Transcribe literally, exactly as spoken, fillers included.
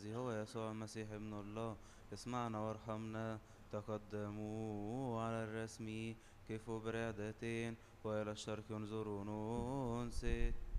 الذي هو يسوع المسيح ابن الله اسمعنا وارحمنا. تقدموا على الرسم كيفوا برعدتين وإلى الشرق انظروا ننصت.